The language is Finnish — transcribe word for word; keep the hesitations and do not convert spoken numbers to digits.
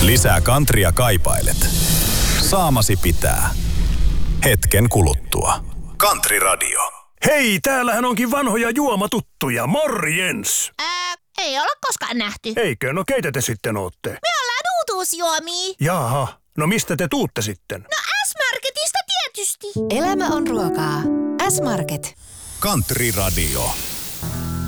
Lisää kantria kaipailet. Saamasi pitää. Hetken kuluttua. Country Radio. Hei, täällähän onkin vanhoja juomatuttuja. Morjens! Ää, ei olla koskaan nähty. Eikö? No keitä te sitten ootte? Me ollaan uutuusjuomia. Jaha, no mistä te tuutte sitten? No S-Marketista tietysti. Elämä on ruokaa. S-Market. Country Radio.